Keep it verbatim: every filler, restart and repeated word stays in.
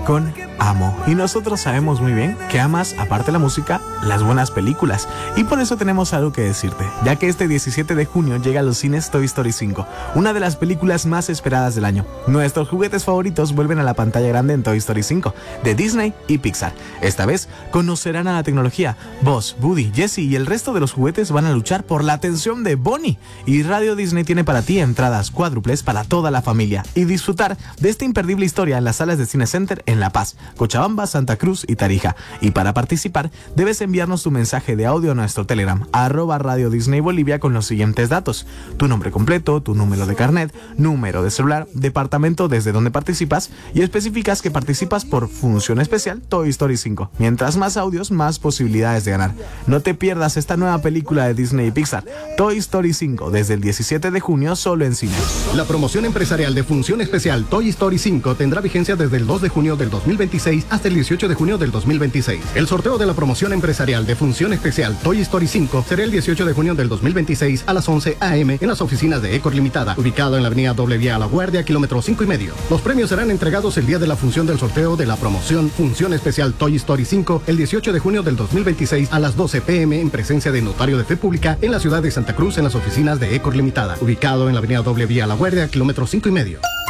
con Amo. Y nosotros sabemos muy bien que amas, aparte de la música, las buenas películas. Y por eso tenemos algo que decirte, ya que este diecisiete de junio llega a los cines Toy Story cinco, una de las películas más esperadas del año. Nuestros juguetes favoritos vuelven a la pantalla grande en Toy Story cinco, de Disney y Pixar. Esta vez conocerán a la tecnología. Buzz, Woody, Jessie y el resto de los juguetes van a luchar por la atención de Bonnie. Y Radio Disney tiene para ti entradas cuádruples para toda la familia y disfrutar de esta imperdible historia en las salas de Cine Center en La Paz, Cochabamba, Santa Cruz y Tarija. Y para participar, debes enviarnos tu mensaje de audio a nuestro Telegram, arroba Radio Disney Bolivia, con los siguientes datos: tu nombre completo, tu número de carnet, número de celular, departamento desde donde participas, y especificas que participas por función especial Toy Story cinco. Mientras más audios, más posibilidades de ganar. No te pierdas esta nueva película de Disney y Pixar, Toy Story cinco, desde el diecisiete de junio solo en cine. La promoción empresarial de función especial Toy Story cinco tendrá vigencia desde el dos de junio del dos mil veintiséis hasta el dieciocho de junio del dos mil veintiséis. El sorteo de la promoción empresarial de función especial Toy Story cinco será el dieciocho de junio del dos mil veintiséis a las once a eme en las oficinas de Ecor Limitada, ubicado en la avenida Doble Vía a La Guardia, kilómetro cinco y medio. Los premios serán entregados el día de la función del sorteo de la promoción función especial Toy Story cinco el dieciocho de junio del dos mil veintiséis a las doce pe eme en presencia de notario de fe pública en la ciudad de Santa Cruz en las oficinas de Ecor Limitada, ubicado en la avenida Doble Vía a La Guardia, kilómetro cinco y medio.